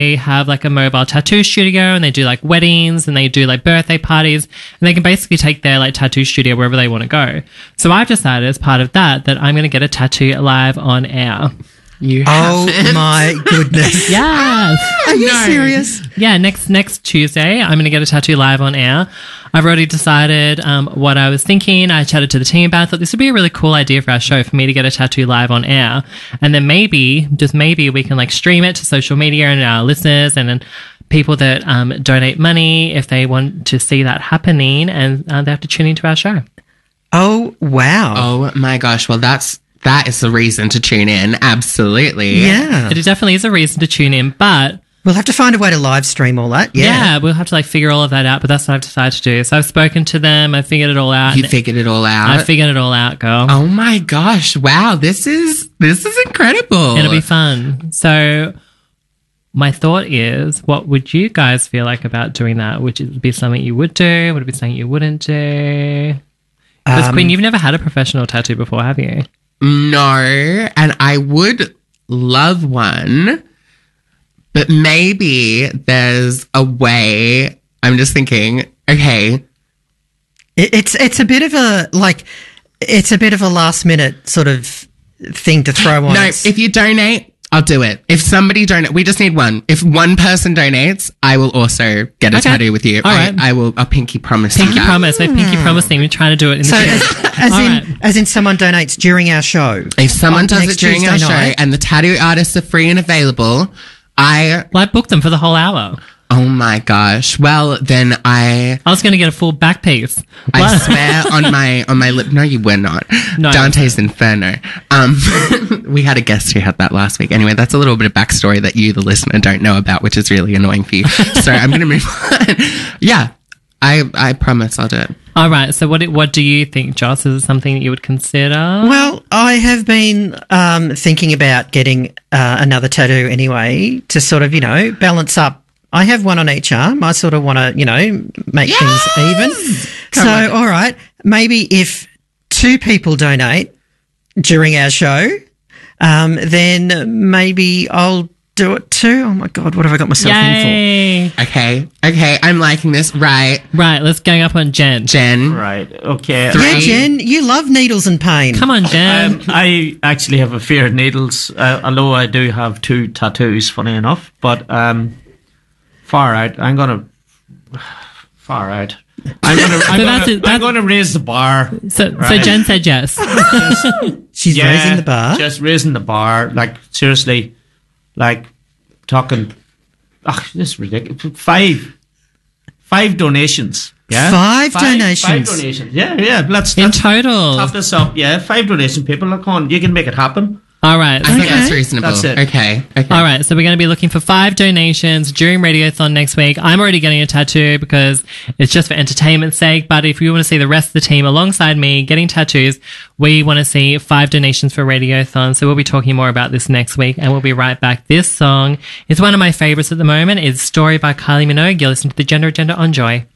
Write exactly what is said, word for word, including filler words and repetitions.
They have like a mobile tattoo studio and they do like weddings and they do like birthday parties and they can basically take their like tattoo studio wherever they want to go. So I've decided as part of that that I'm going to get a tattoo live on air. You oh haven't. my goodness. Yes. Are you No. serious? Yeah, next next Tuesday, I'm going to get a tattoo live on air. I've already decided um, what I was thinking. I chatted to the team about it. I thought this would be a really cool idea for our show for me to get a tattoo live on air. And then maybe, just maybe, we can like stream it to social media and our listeners and then people that um, donate money if they want to see that happening and uh, they have to tune into our show. Oh, wow. Oh my gosh. Well, that's that is the reason to tune in. Absolutely. Yeah. It definitely is a reason to tune in, but We'll have to find a way to live stream all that. Yeah. yeah, we'll have to like figure all of that out, but that's what I've decided to do. So I've spoken to them, I figured it all out. You figured it all out. I figured it all out, girl. Oh my gosh. Wow. This is this is incredible. It'll be fun. So my thought is, what would you guys feel like about doing that? Would it be something you would do? Would it be something you wouldn't do? Because Um, Queen, you've never had a professional tattoo before, have you? No, and I would love one, but maybe there's a way. I'm just thinking, okay, It, it's it's a bit of a like it's a bit of a last minute sort of thing to throw on. no, It's- if you donate, I'll do it. If somebody donate, we just need one. If one person donates, I will also get a Okay. tattoo with you. All I, right. I will. I'll pinky promise. you Pinky that. promise. My pinky promise thing. We're trying to do it in the so future. as, as All in right. as in someone donates during our show. If someone on does next it during our Tuesday show night. and the tattoo artists are free and available, I. Well, I booked them for the whole hour. Oh my gosh. Well, then I. I was going to get a full back piece. I What? swear on my on my lip. No, you were not. No. Dante's Inferno. Um, we had a guest who had that last week. Anyway, that's a little bit of backstory that you, the listener, don't know about, which is really annoying for you. So I'm going to move on. Yeah, I I promise I'll do it. All right. So what what do you think, Joss? Is it something that you would consider? Well, I have been um, thinking about getting uh, another tattoo anyway to sort of, you know, balance up. I have one on each arm. I sort of want to, you know, make things even. So, all right, maybe if two people donate during our show, um, then maybe I'll do it too. Oh my God, what have I got myself in Yay. Okay, okay, I'm liking this. Right, Right. Let's gang up on Jen. Jen. Right. Okay. for? Yeah, Three. Jen, you love needles and pain. Come on, Jen. Um, I actually have a fear of needles, uh, although I do have two tattoos, funny enough. But um, far out. I'm gonna far out. I'm gonna. I'm, So gonna, that's it, I'm that's- gonna raise the bar. so, so right. Jen said yes. She's Yeah, raising the bar. Just raising the bar. Like seriously, like talking. Ah, this is ridiculous. Five, five donations. Yeah, Five donations. Five donations. Yeah, yeah. Let's, In let's total. top this up. Yeah, five donation people. Look on, you can make it happen. All right. I think Okay. that's reasonable. That's it. Okay, okay. All right, so we're going to be looking for five donations during Radiothon next week. I'm already getting a tattoo because it's just for entertainment's sake. But if you want to see the rest of the team alongside me getting tattoos, we want to see five donations for Radiothon. So we'll be talking more about this next week, and we'll be right back. This song is one of my favorites at the moment. It's Story by Kylie Minogue. You're listening to the Gender Agenda on Joy.